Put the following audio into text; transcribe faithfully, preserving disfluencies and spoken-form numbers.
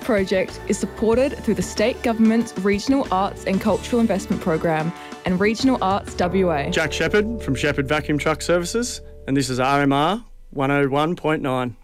project is supported through the State Government's Regional Arts and Cultural Investment Program and Regional Arts W A. Jack Shepherd from Shepherd Vacuum Truck Services, and this is R M R one oh one point nine.